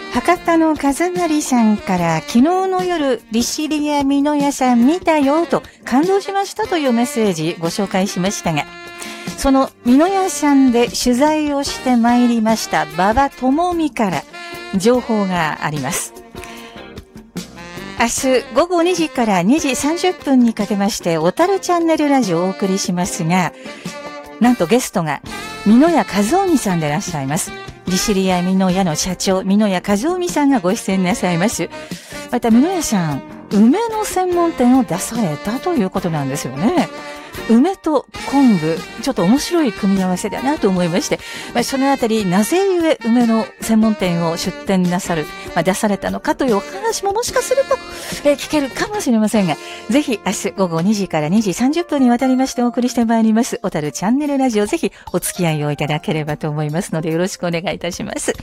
博多の和成さんから、昨日の夜利尻屋美濃屋さん見たよと感動しましたというメッセージご紹介しましたが、その美濃屋さんで取材をしてまいりました馬場智美から情報があります。明日午後2時から2時30分にかけまして小樽チャンネルラジオをお送りしますが、なんとゲストが美濃屋和臣さんでいらっしゃいます。利尻屋美濃屋の社長美濃屋和臣さんがご出演なさいます。また美濃屋さん、梅の専門店を出されたということなんですよね。梅と昆布、ちょっと面白い組み合わせだなと思いまして、そのあたりなぜゆえ梅の専門店を出店なさる、出されたのかというお話ももしかすると、聞けるかもしれませんが、ぜひ明日午後2時から2時30分にわたりましてお送りしてまいります小樽チャンネルラジオ、ぜひお付き合いをいただければと思いますのでよろしくお願いいたします。